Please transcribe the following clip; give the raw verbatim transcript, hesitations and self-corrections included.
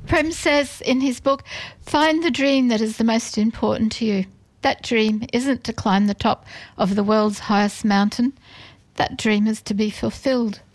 Prem says in his book, find the dream that is the most important to you. That dream isn't to climb the top of the world's highest mountain. That dream is to be fulfilled